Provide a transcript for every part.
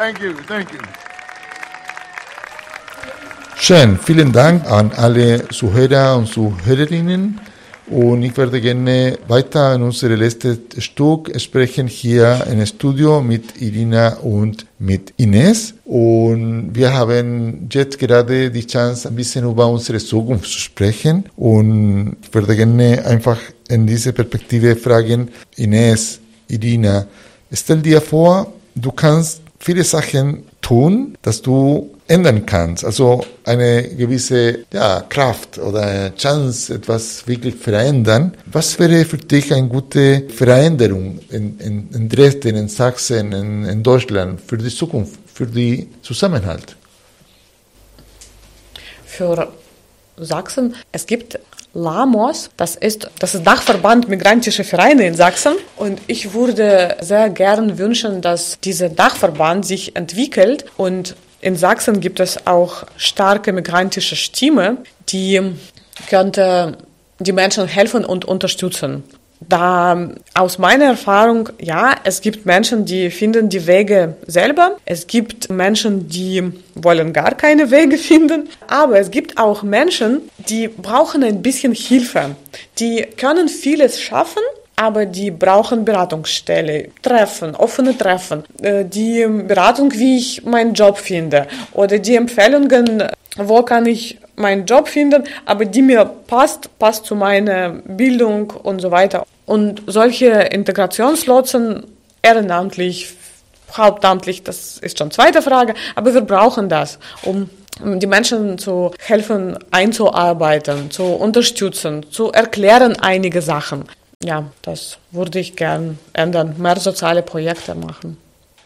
Thank you, thank you. Schön, vielen Dank an alle Zuhörer und Zuhörerinnen. Und ich werde gerne weiter in unserem letzten Stück sprechen hier im Studio mit Irina und mit Ines. Und wir haben jetzt gerade die Chance, ein bisschen über unsere Zukunft zu sprechen. Und ich würde gerne einfach in diese Perspektive fragen, Ines, Irina, stell dir vor, du kannst viele Sachen tun, dass du ändern kannst. Also eine gewisse Kraft oder eine Chance, etwas wirklich verändern. Was wäre für dich eine gute Veränderung in Dresden, in Sachsen, in Deutschland, für die Zukunft, für den Zusammenhalt? Für Sachsen, es gibt LAMOS, das ist Dachverband Migrantische Vereine in Sachsen. Und ich würde sehr gern wünschen, dass dieser Dachverband sich entwickelt. Und in Sachsen gibt es auch starke migrantische Stimme, die könnte die Menschen helfen und unterstützen. Da aus meiner Erfahrung, ja, es gibt Menschen, die finden die Wege selber. Es gibt Menschen, die wollen gar keine Wege finden. Aber es gibt auch Menschen, die brauchen ein bisschen Hilfe. Die können vieles schaffen, aber die brauchen Beratungsstelle, offene Treffen, die Beratung, wie ich meinen Job finde oder die Empfehlungen, wo kann ich meinen Job finden, aber die mir passt zu meiner Bildung und so weiter. Und solche Integrationslotsen, ehrenamtlich, hauptamtlich, das ist schon zweite Frage, aber wir brauchen das, um die Menschen zu helfen, einzuarbeiten, zu unterstützen, zu erklären einige Sachen. Ja, das würde ich gern ändern, mehr soziale Projekte machen.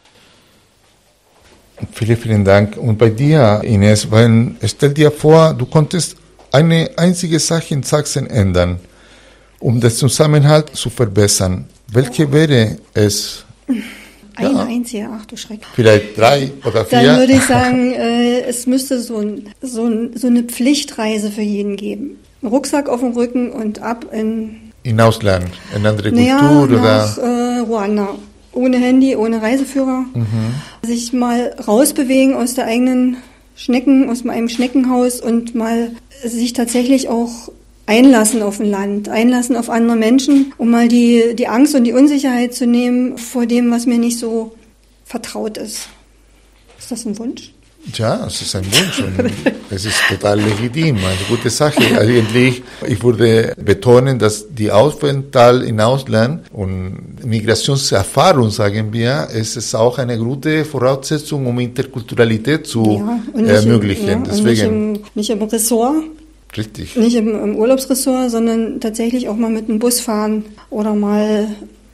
Vielen, vielen Dank. Und bei dir, Ines, stell dir vor, du konntest eine einzige Sache in Sachsen ändern, um den Zusammenhalt zu verbessern. Welche wäre es? Eine einzige, ach du Schreck. Vielleicht 3 oder 4? Dann würde ich sagen, es müsste so eine Pflichtreise für jeden geben. Ein Rucksack auf dem Rücken und ab in Ausland, in andere Kultur nach Ruanda. Ohne Handy, ohne Reiseführer. Sich mal rausbewegen aus der eigenen aus meinem Schneckenhaus und mal sich tatsächlich auch einlassen auf ein Land, einlassen auf andere Menschen, um mal die Angst und die Unsicherheit zu nehmen vor dem, was mir nicht so vertraut ist. Ist das ein Wunsch? Ja, es ist ein Wunsch und es ist total legitim, eine gute Sache. Eigentlich, ich würde betonen, dass die Aufenthalt im Ausland und Migrationserfahrung, sagen wir, es ist auch eine gute Voraussetzung, um Interkulturalität zu ermöglichen. Deswegen nicht im Ressort. Richtig. Nicht im Urlaubsressort, sondern tatsächlich auch mal mit dem Bus fahren oder mal,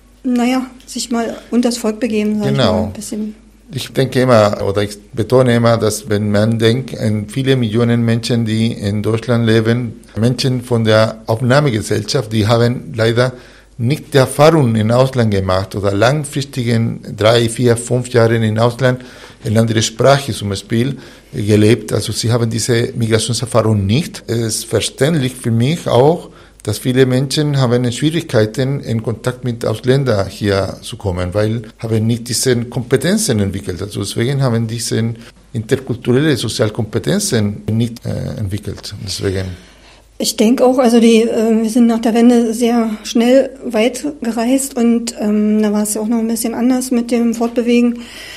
sich mal unters Volk begeben. Genau. Ein bisschen. Ich denke immer, oder ich betone immer, dass wenn man denkt an viele Millionen Menschen, die in Deutschland leben, Menschen von der Aufnahmegesellschaft, die haben leider nicht die Erfahrung im Ausland gemacht oder langfristigen 3, 4, 5 Jahre im Ausland in andere Sprache zum Beispiel gelebt. Also sie haben diese Migrationserfahrung nicht. Es ist verständlich für mich auch, dass viele Menschen haben Schwierigkeiten, in Kontakt mit Ausländern hier zu kommen, weil haben nicht diese Kompetenzen entwickelt. Also deswegen haben diese interkulturelle Sozialkompetenzen nicht entwickelt. Deswegen. Ich denke auch, also wir sind nach der Wende sehr schnell weit gereist und da war es ja auch noch ein bisschen anders mit dem Fortbewegen.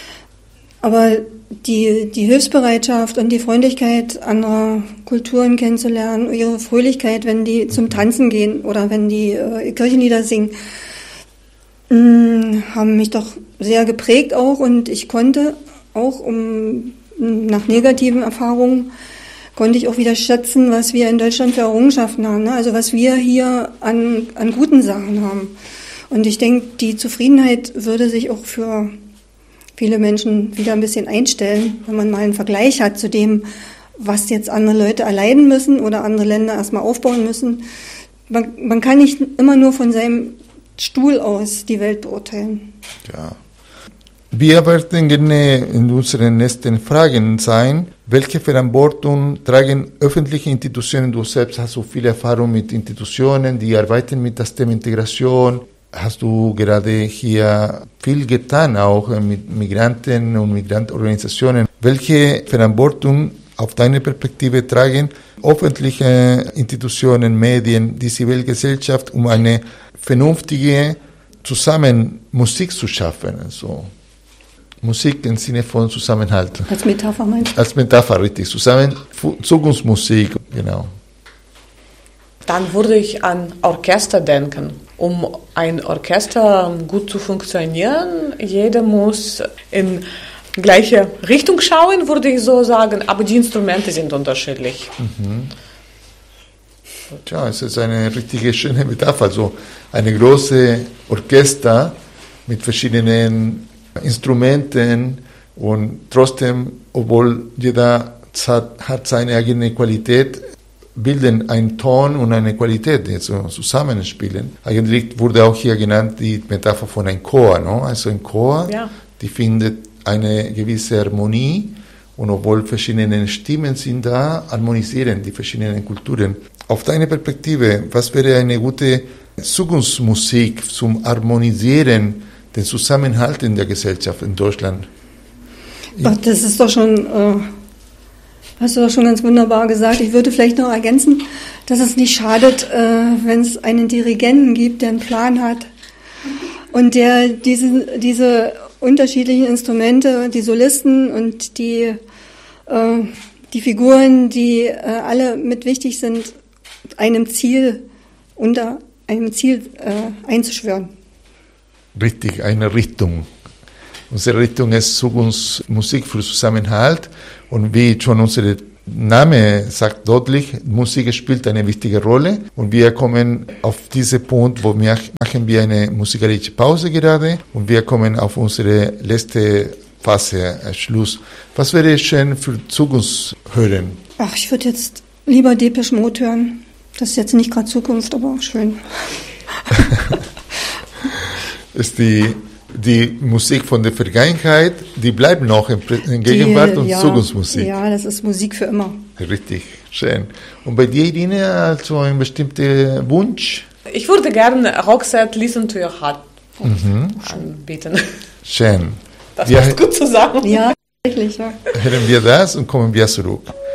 Aber die Hilfsbereitschaft und die Freundlichkeit anderer Kulturen kennenzulernen, ihre Fröhlichkeit, wenn die zum Tanzen gehen oder wenn die Kirchenlieder singen, haben mich doch sehr geprägt auch. Und ich konnte auch, nach negativen Erfahrungen, konnte ich auch wieder schätzen, was wir in Deutschland für Errungenschaften haben, ne? Also was wir hier an guten Sachen haben. Und ich denke, die Zufriedenheit würde sich auch für viele Menschen wieder ein bisschen einstellen, wenn man mal einen Vergleich hat zu dem, was jetzt andere Leute erleiden müssen oder andere Länder erstmal aufbauen müssen. Man kann nicht immer nur von seinem Stuhl aus die Welt beurteilen. Ja. Wir werden gerne in unseren nächsten Fragen sein, welche Verantwortung tragen öffentliche Institutionen? Du selbst hast so viel Erfahrung mit Institutionen, die arbeiten mit das Thema Integration. hast du gerade hier viel getan, auch mit Migranten und Migrantenorganisationen. Welche Verantwortung auf deine Perspektive tragen öffentliche Institutionen, Medien, die Zivilgesellschaft, um eine vernünftige Musik zu schaffen? Also Musik im Sinne von Zusammenhalt. Als Metapher meinst du? Als Metapher, richtig. Zukunftsmusik, genau. Dann würde ich an Orchester denken. Um ein Orchester gut zu funktionieren, jeder muss in gleiche Richtung schauen, würde ich so sagen, aber die Instrumente sind unterschiedlich. Mhm. Tja, es ist eine richtige schöne Metapher. Also eine große Orchester mit verschiedenen Instrumenten und trotzdem, obwohl jeder hat seine eigene Qualität, bilden einen Ton und eine Qualität, die so zusammenspielen. Eigentlich wurde auch hier genannt die Metapher von einem Chor, no? Also ein Chor, ja, die findet eine gewisse Harmonie und obwohl verschiedene Stimmen sind da, harmonisieren die verschiedenen Kulturen. Auf deine Perspektive, was wäre eine gute Zukunftsmusik zum Harmonisieren, den Zusammenhalt in der Gesellschaft in Deutschland? Ach, das ist doch schon... Hast du doch schon ganz wunderbar gesagt. Ich würde vielleicht noch ergänzen, dass es nicht schadet, wenn es einen Dirigenten gibt, der einen Plan hat und der diese unterschiedlichen Instrumente, die Solisten und die Figuren, die alle mit wichtig sind, unter einem Ziel einzuschwören. Richtig, eine Richtung. Unsere Richtung ist Zukunftsmusik für Zusammenhalt und wie schon unser Name sagt deutlich, Musik spielt eine wichtige Rolle und wir kommen auf diesen Punkt, wo machen wir eine musikalische Pause gerade und wir kommen auf unsere letzte Phase, Schluss. Was wäre schön für Zukunft hören? Ach, ich würde jetzt lieber Depeche Mode hören. Das ist jetzt nicht gerade Zukunft, aber auch schön. Ist die Musik von der Vergangenheit, die bleibt noch in Gegenwart und Zukunftsmusik. Ja, das ist Musik für immer. Richtig, schön. Und bei dir, Irine, also ein bestimmter Wunsch? Ich würde gerne Roxette Listen to Your Heart anbieten. Schön. Das passt gut zusammen. Ja, tatsächlich. Ja. Hören wir das und kommen wir zurück.